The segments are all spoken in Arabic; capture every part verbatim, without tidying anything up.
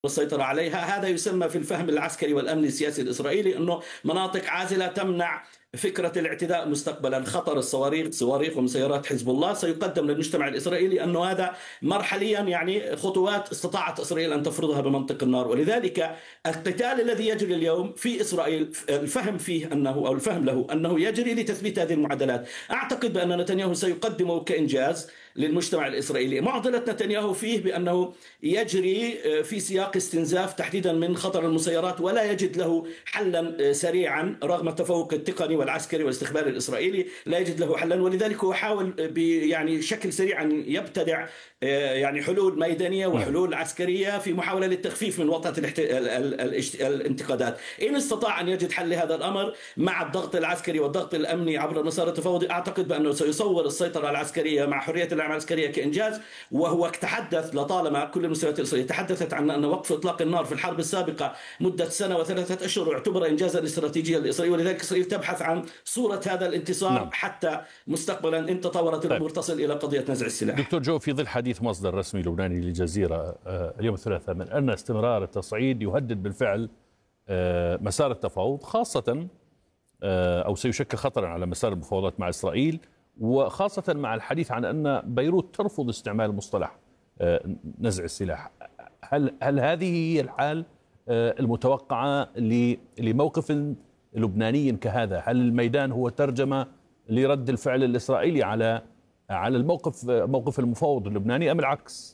والسيطرة عليها. هذا يسمى في الفهم العسكري والأمني السياسي الإسرائيلي أنه مناطق عازلة تمنع فكرة الاعتداء مستقبلا. خطر الصواريخ صواريخ ومسيرات حزب الله سيقدم للمجتمع الإسرائيلي أنه هذا مرحليا يعني خطوات استطاعت إسرائيل أن تفرضها بمنطق النار. ولذلك القتال الذي يجري اليوم في إسرائيل الفهم فيه أنه أو الفهم له أنه يجري لتثبيت هذه المعادلات. أعتقد بأن نتنياهو سيقدمه كإنجاز للمجتمع الإسرائيلي. معضلة نتنياهو فيه بأنه يجري في سياق استنزاف تحديدا من خطر المسيرات ولا يجد له حلا سريعا رغم التفوق التقني والعسكري والاستخباري الإسرائيلي، لا يجد له حلا. ولذلك هو حاول يعني شكل سريع أن يبتدع يعني حلول ميدانية وحلول عسكرية في محاولة للتخفيف من وطأة الانتقادات. إن استطاع أن يجد حل لهذا الأمر مع الضغط العسكري والضغط الأمني عبر المسار التفاوضي، أعتقد بأنه سيصور السيطرة العسكرية مع حرية الأعمال العسكرية كإنجاز. وهو تحدث لطالما كل المستويات الإسرائيلية تحدثت عن أن وقف إطلاق النار في الحرب السابقة مدة سنة وثلاثة أشهر واعتبر إنجازا استراتيجيا لإسرائيل. ولذلك إسرائيل تبحث عن صورة هذا الانتصار نعم. حتى مستقبلا إن تطورت الأمور طيب. تصل إلى قضية نزع السلاح. دكتور جو، في ظل حديث مصدر رسمي لبناني للجزيرة اليوم الثلاثاء من أن استمرار التصعيد يهدد بالفعل مسار التفاوض، خاصة أو سيشكل خطرا على مسار المفاوضات مع إسرائيل، وخاصة مع الحديث عن أن بيروت ترفض استعمال مصطلح نزع السلاح. هل هل هذه هي الحال المتوقعة لموقف لبناني كهذا؟ هل الميدان هو ترجمة لرد الفعل الإسرائيلي على على الموقف موقف المفاوض اللبناني أم العكس؟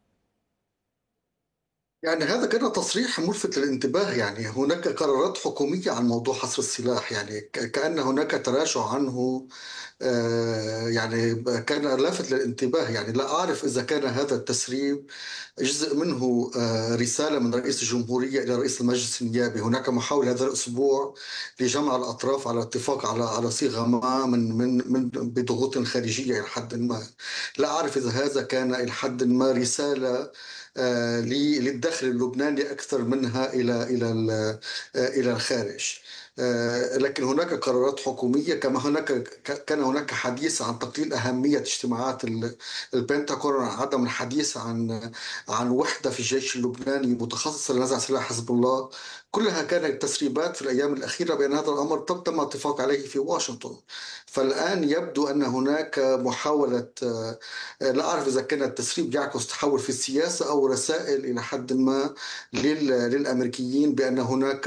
يعني هذا كان تصريح ملفت للانتباه. يعني هناك قرارات حكومية عن موضوع حصر السلاح، يعني كأن هناك تراجع عنه. يعني كان لافت للانتباه. يعني لا أعرف إذا كان هذا التسريب جزء منه رسالة من رئيس الجمهورية إلى رئيس المجلس النيابي. هناك محاولة هذا الأسبوع لجمع الأطراف على اتفاق على على صيغة ما من من من بضغوط خارجية إلى حد ما. لا أعرف إذا هذا كان إلى حد ما رسالة للداخل اللبناني أكثر منها إلى إلى إلى الخارج. لكن هناك قرارات حكومية، كما هناك كان هناك حديث عن تقليل أهمية اجتماعات البنتاغون، عدم الحديث عن عن وحدة في الجيش اللبناني متخصصة لنزع سلاح حزب الله. كلها كانت تسريبات في الأيام الأخيرة بأن هذا الأمر تم اتفاق عليه في واشنطن. فالآن يبدو أن هناك محاولة، لا أعرف إذا كان التسريب يعكس تحول في السياسة أو رسائل إلى حد ما للأمريكيين بأن هناك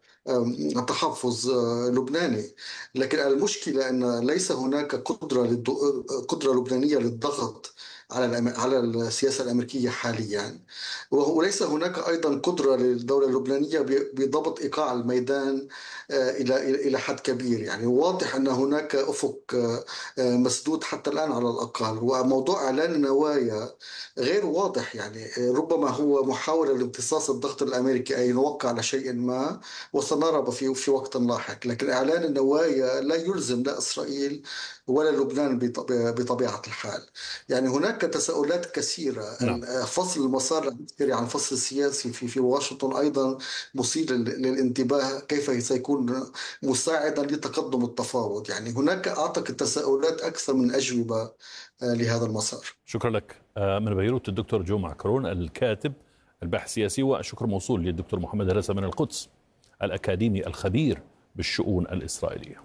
تحفظ لبناني. لكن المشكلة أن ليس هناك قدرة قدرة لبنانية للضغط على على السياسة الأمريكية حاليا، وليس هناك أيضا قدرة للدولة اللبنانية بضبط إيقاع الميدان إلى إلى حد كبير. يعني واضح أن هناك أفق مسدود حتى الآن على الأقل. وموضوع إعلان النوايا غير واضح، يعني ربما هو محاولة لامتصاص الضغط الأمريكي أي نوقع على شيء ما وسنرى في في وقت لاحق. لكن إعلان النوايا لا يلزم لا إسرائيل ولا لبنان بطبيعة الحال. يعني هناك تساؤلات كثيرة. نعم. فصل المسار العسكري عن الفصل السياسي في في واشنطن أيضا مثير للانتباه، كيف سيكون مساعدا لتقدم التفاوض. يعني هناك أعتقد تساؤلات أكثر من أجوبة لهذا المسار. شكرا لك. من بيروت الدكتور جو معكرون الكاتب الباحث السياسي، وشكر موصول للدكتور محمد هرسة من القدس الأكاديمي الخبير بالشؤون الإسرائيلية.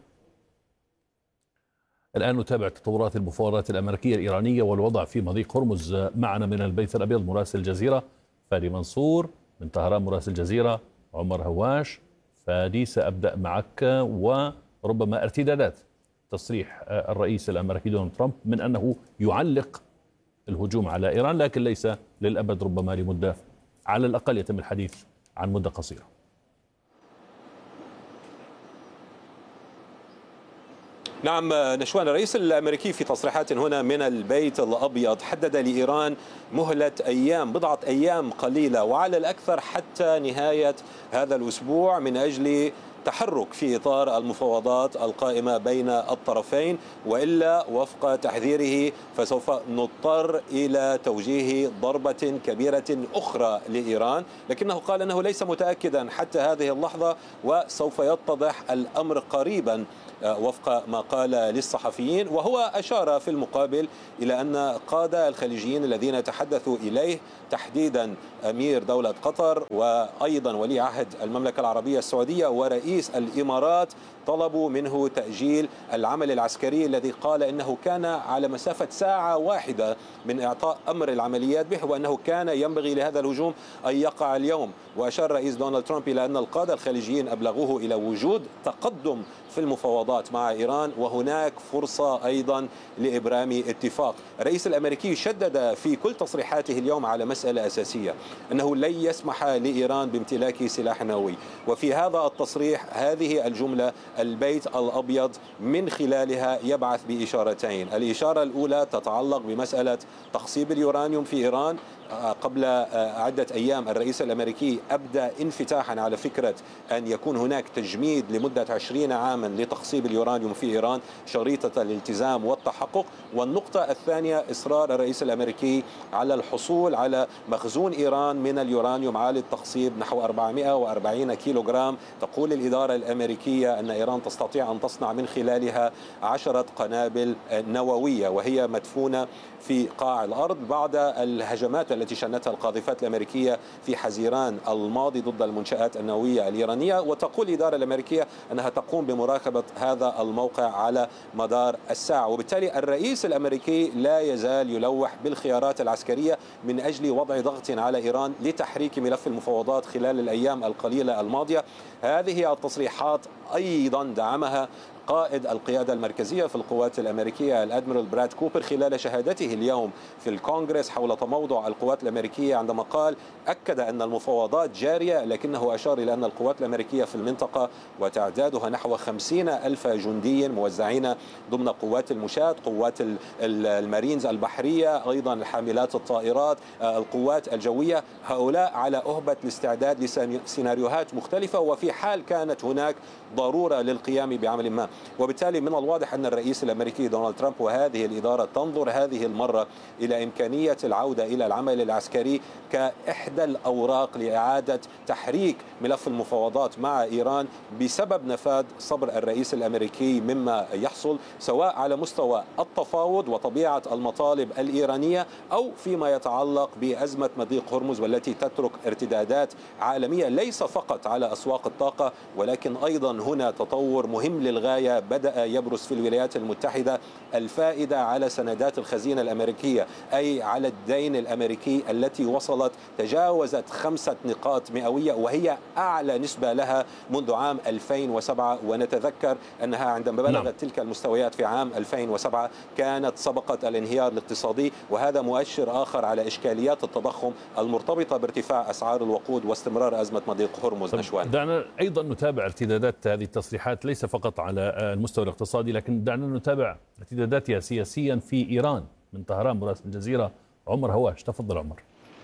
الآن نتابع تطورات المفاوضات الأمريكية الإيرانية والوضع في مضيق هرمز. معنا من البيت الأبيض مراسل الجزيرة فادي منصور، من طهران مراسل الجزيرة عمر هواش. فادي، سأبدأ معك، وربما ارتدادات تصريح الرئيس الأمريكي دونالد ترامب من أنه يعلق الهجوم على إيران، لكن ليس للأبد، ربما لمدة على الأقل يتم الحديث عن مدة قصيرة. نعم نشوان، الرئيس الأمريكي في تصريحات هنا من البيت الأبيض حدد لإيران مهلة أيام بضعة أيام قليلة وعلى الأكثر حتى نهاية هذا الأسبوع من أجل تحرك في إطار المفاوضات القائمة بين الطرفين، وإلا وفق تحذيره فسوف نضطر إلى توجيه ضربة كبيرة أخرى لإيران، لكنه قال أنه ليس متأكدا حتى هذه اللحظة وسوف يتضح الأمر قريبا وفق ما قال للصحفيين. وهو أشار في المقابل إلى أن قادة الخليجيين الذين تحدثوا إليه تحديدا أمير دولة قطر وأيضا ولي عهد المملكة العربية السعودية ورئيس الإمارات طلبوا منه تأجيل العمل العسكري الذي قال إنه كان على مسافة ساعة واحدة من إعطاء أمر العمليات به، وأنه كان ينبغي لهذا الهجوم أن يقع اليوم. وأشار رئيس دونالد ترامب إلى أن القادة الخليجيين أبلغوه إلى وجود تقدم في المفاوضات مع إيران وهناك فرصة أيضا لإبرام اتفاق. الرئيس الأمريكي شدد في كل تصريحاته اليوم على مسألة أساسية، أنه لن يسمح لإيران بامتلاك سلاح نووي. وفي هذا التصريح هذه الجملة البيت الأبيض من خلالها يبعث بإشارتين. الإشارة الأولى تتعلق بمسألة تخصيب اليورانيوم في إيران. قبل عدة أيام الرئيس الأمريكي أبدى انفتاحا على فكرة أن يكون هناك تجميد لمدة عشرين عاما لتخصيب اليورانيوم في إيران شريطة الالتزام والتحقق. والنقطة الثانية إصرار الرئيس الأمريكي على الحصول على مخزون إيران من اليورانيوم عالي التخصيب نحو أربعمائة وأربعين كيلوغرام. تقول الإدارة الأمريكية أن إيران تستطيع أن تصنع من خلالها عشرة قنابل نووية وهي مدفونة في قاع الأرض بعد الهجمات التي شنتها القاذفات الأمريكية في حزيران الماضي ضد المنشآت النووية الإيرانية. وتقول الإدارة الأمريكية أنها تقوم بمراقبة هذا الموقع على مدار الساعة. وبالتالي الرئيس الأمريكي لا يزال يلوح بالخيارات العسكرية من أجل وضع ضغط على إيران لتحريك ملف المفاوضات خلال الأيام القليلة الماضية. هذه التصريحات أيضا دعمها قائد القيادة المركزية في القوات الأمريكية الأدميرال براد كوبر خلال شهادته اليوم في الكونغرس حول تموضع القوات الأمريكية، عندما قال أكد أن المفاوضات جارية، لكنه أشار إلى أن القوات الأمريكية في المنطقة وتعدادها نحو خمسين ألف جندي موزعين ضمن قوات المشاة، قوات المارينز البحرية، أيضا الحاملات الطائرات، القوات الجوية، هؤلاء على أهبة الاستعداد لسيناريوهات مختلفة وفي حال كانت هناك ضرورة للقيام بعمل ما. وبالتالي من الواضح أن الرئيس الأمريكي دونالد ترامب وهذه الإدارة تنظر هذه المرة إلى إمكانية العودة إلى العمل العسكري كإحدى الأوراق لإعادة تحريك ملف المفاوضات مع إيران بسبب نفاذ صبر الرئيس الأمريكي مما يحصل سواء على مستوى التفاوض وطبيعة المطالب الإيرانية أو فيما يتعلق بأزمة مضيق هرمز والتي تترك ارتدادات عالمية ليس فقط على أسواق الطاقة ولكن أيضا هنا تطور مهم للغاية بدأ يبرز في الولايات المتحدة، الفائدة على سندات الخزينة الأمريكية أي على الدين الأمريكي التي وصلت تجاوزت خمسة نقاط مئوية وهي أعلى نسبة لها منذ عام ألفين وسبعة. ونتذكر أنها عندما بلغت نعم. تلك المستويات في عام ألفين وسبعة كانت سبقت الانهيار الاقتصادي، وهذا مؤشر آخر على إشكاليات التضخم المرتبطة بارتفاع أسعار الوقود واستمرار أزمة مضيق هرمز. نشوان، دعنا أيضا نتابع ارتدادات هذه التصريحات ليس فقط على المستوى الاقتصادي، لكن دعنا نتابع ارتداداتها سياسيا في إيران. من طهران مراسل الجزيرة عمر هواش، تفضل عمر.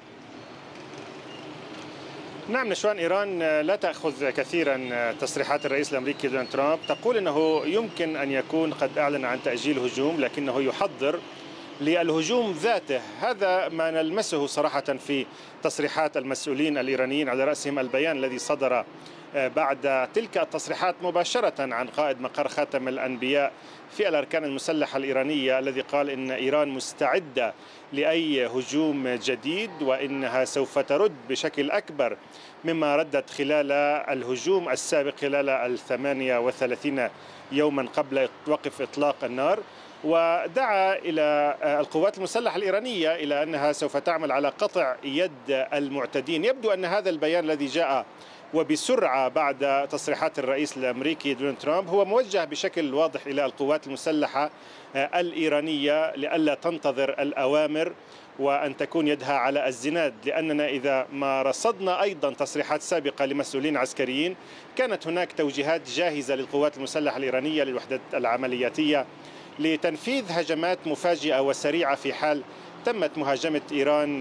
نعم نشوان، إيران لا تأخذ كثيرا تصريحات الرئيس الأمريكي دونالد ترامب، تقول أنه يمكن أن يكون قد أعلن عن تأجيل هجوم لكنه يحضر للهجوم ذاته. هذا ما نلمسه صراحة في تصريحات المسؤولين الإيرانيين على رأسهم البيان الذي صدر بعد تلك التصريحات مباشرة عن قائد مقر خاتم الأنبياء في الأركان المسلحة الإيرانية الذي قال إن إيران مستعدة لأي هجوم جديد وإنها سوف ترد بشكل أكبر مما ردت خلال الهجوم السابق خلال الثمانية وثلاثين يوما قبل وقف إطلاق النار. ودعا إلى القوات المسلحة الإيرانية إلى أنها سوف تعمل على قطع يد المعتدين. يبدو أن هذا البيان الذي جاء وبسرعة بعد تصريحات الرئيس الأمريكي دونالد ترامب هو موجه بشكل واضح إلى القوات المسلحة الإيرانية لئلا تنتظر الأوامر وأن تكون يدها على الزناد، لأننا إذا ما رصدنا أيضا تصريحات سابقة لمسؤولين عسكريين كانت هناك توجيهات جاهزة للقوات المسلحة الإيرانية للوحدات العملياتية لتنفيذ هجمات مفاجئة وسريعة في حال تمت مهاجمة إيران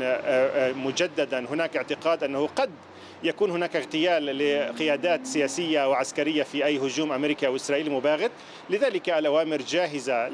مجددا هناك اعتقاد أنه قد يكون هناك اغتيال لقيادات سياسية وعسكرية في أي هجوم أمريكي أو إسرائيلي مباغت. لذلك الأوامر جاهزة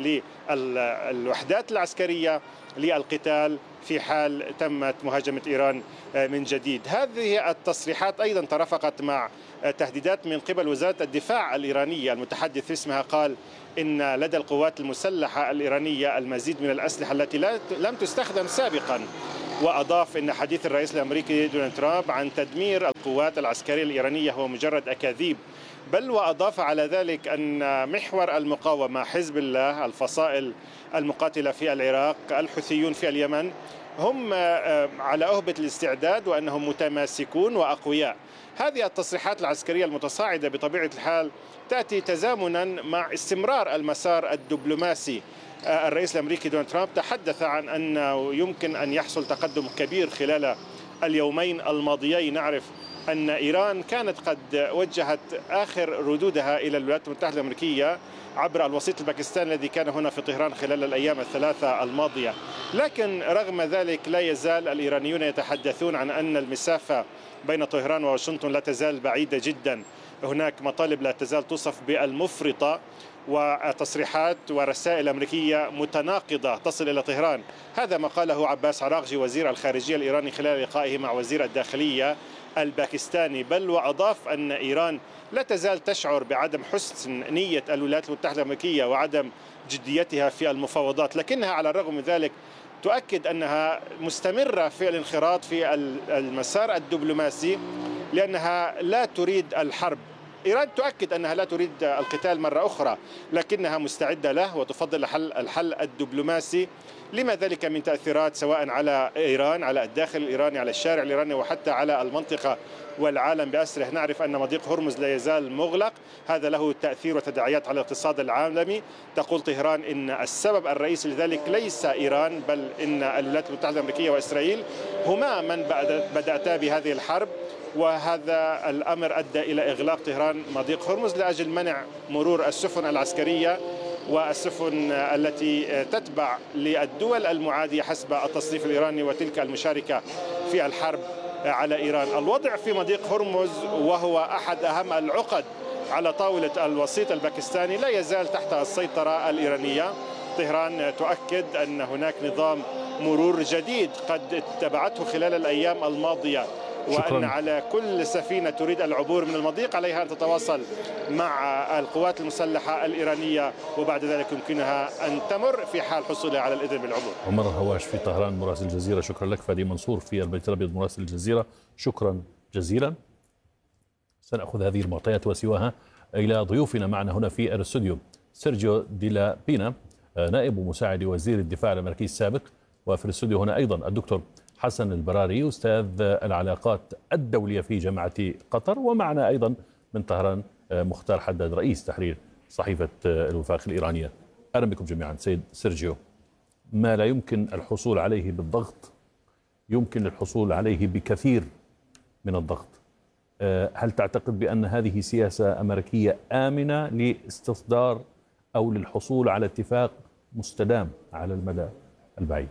للوحدات العسكرية للقتال في حال تمت مهاجمة إيران من جديد. هذه التصريحات أيضا ترافقت مع تهديدات من قبل وزارة الدفاع الإيرانية. المتحدث اسمها قال إن لدى القوات المسلحة الإيرانية المزيد من الأسلحة التي لم تستخدم سابقا. وأضاف إن حديث الرئيس الأمريكي دونالد ترامب عن تدمير القوات العسكرية الإيرانية هو مجرد أكاذيب. بل وأضاف على ذلك أن محور المقاومة حزب الله الفصائل المقاتلة في العراق الحوثيون في اليمن هم على أهبة الاستعداد وأنهم متماسكون وأقوياء. هذه التصريحات العسكرية المتصاعدة بطبيعة الحال تأتي تزامنا مع استمرار المسار الدبلوماسي. الرئيس الأمريكي دونالد ترامب تحدث عن أنه يمكن أن يحصل تقدم كبير خلال اليومين الماضيين. نعرف أن إيران كانت قد وجهت آخر ردودها إلى الولايات المتحدة الأمريكية عبر الوسيط الباكستاني الذي كان هنا في طهران خلال الأيام الثلاثة الماضية. لكن رغم ذلك لا يزال الإيرانيون يتحدثون عن أن المسافة بين طهران وواشنطن لا تزال بعيدة جدا. هناك مطالب لا تزال توصف بالمفرطة وتصريحات ورسائل أمريكية متناقضة تصل إلى طهران. هذا ما قاله عباس عراقجي وزير الخارجية الإيراني خلال لقائه مع وزير الداخلية الباكستاني. بل وأضاف أن إيران لا تزال تشعر بعدم حسن نية الولايات المتحدة الأمريكية وعدم جديتها في المفاوضات، لكنها على الرغم من ذلك تؤكد أنها مستمرة في الانخراط في المسار الدبلوماسي لأنها لا تريد الحرب. إيران تؤكد أنها لا تريد القتال مرة أخرى لكنها مستعدة له وتفضل الحل, الحل الدبلوماسي. لما ذلك من تأثيرات سواء على إيران، على الداخل الإيراني، على الشارع الإيراني، وحتى على المنطقة والعالم بأسره. نعرف أن مضيق هرمز لا يزال مغلق، هذا له تأثير وتداعيات على الاقتصاد العالمي. تقول طهران إن السبب الرئيسي لذلك ليس إيران بل إن الولايات المتحدة الأمريكية وإسرائيل هما من بدأتا بهذه الحرب، وهذا الأمر أدى إلى إغلاق طهران مضيق هرمز لأجل منع مرور السفن العسكرية والسفن التي تتبع للدول المعادية حسب التصنيف الإيراني وتلك المشاركة في الحرب على إيران. الوضع في مضيق هرمز وهو أحد أهم العقد على طاولة الوسيط الباكستاني لا يزال تحت السيطرة الإيرانية. طهران تؤكد أن هناك نظام مرور جديد قد اتبعته خلال الأيام الماضية، شكراً. وأن على كل سفينة تريد العبور من المضيق عليها أن تتواصل مع القوات المسلحة الإيرانية وبعد ذلك يمكنها أن تمر في حال حصولها على الإذن بالعبور. عمر الهواش في طهران مراسل الجزيرة، شكرا لك. فادي منصور في البيت الأبيض مراسل الجزيرة، شكرا جزيلا. سنأخذ هذه المعطيات وسواها إلى ضيوفنا معنا هنا في الاستوديو. سيرجيو ديلا بينا نائب مساعد وزير الدفاع الأمريكي السابق، وفي الاستوديو هنا أيضا الدكتور حسن البراري أستاذ العلاقات الدولية في جامعة قطر، ومعنا أيضا من طهران مختار حداد رئيس تحرير صحيفة الوفاق الإيرانية. أهلا بكم جميعا. سيد سيرجيو، ما لا يمكن الحصول عليه بالضغط يمكن الحصول عليه بكثير من الضغط. هل تعتقد بأن هذه سياسة أمريكية آمنة لاستصدار أو للحصول على اتفاق مستدام على المدى البعيد؟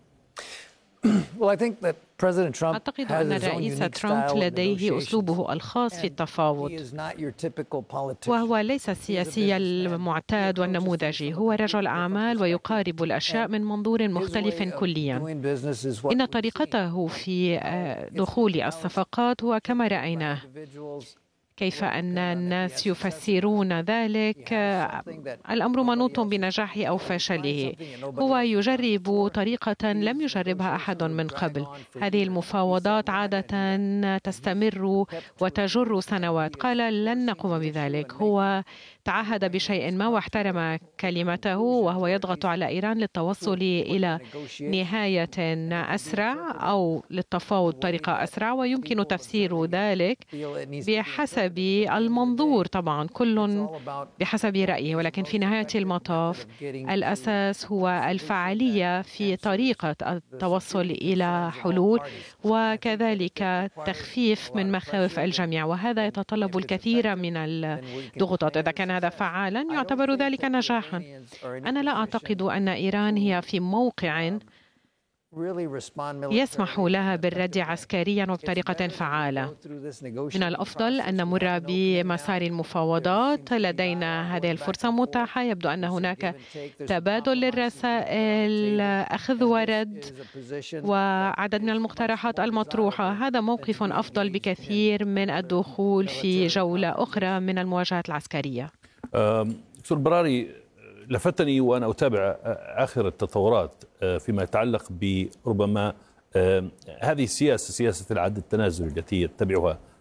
أعتقد أن الرئيس ترامب لديه أسلوبه الخاص في التفاوض، وهو ليس السياسي المعتاد والنموذجي. هو رجل أعمال ويقارب الأشياء من منظور مختلف كليا. إن طريقته في دخول الصفقات هو كما رأيناه، كيف أن الناس يفسرون ذلك، الأمر منوط بنجاحه أو فشله. هو يجرب طريقة لم يجربها أحد من قبل. هذه المفاوضات عادة تستمر وتجر سنوات. قال لن نقوم بذلك. هو تعهد بشيء ما واحترم كلمته، وهو يضغط على إيران للتوصل إلى نهاية أسرع أو للتفاوض بطريقة أسرع، ويمكن تفسير ذلك بحسب المنظور، طبعا كل بحسب رأيه، ولكن في نهاية المطاف الأساس هو الفعالية في طريقة التوصل إلى حلول وكذلك تخفيف من مخاوف الجميع، وهذا يتطلب الكثير من الضغوطات. إذا كان هذا فعالا يعتبر ذلك نجاحا. أنا لا أعتقد أن إيران هي في موقع يسمح لها بالرد عسكريا وبطريقة فعالة. من الأفضل أن نمر بمسار المفاوضات. لدينا هذه الفرصة متاحة. يبدو أن هناك تبادل للرسائل، أخذ ورد، وعدد من المقترحات المطروحة. هذا موقف أفضل بكثير من الدخول في جولة أخرى من المواجهات العسكرية. دكتور براري، لفتني وأنا أتابع آخر التطورات فيما يتعلق بربما هذه السياسة، سياسة العد التنازلي التي يتبعها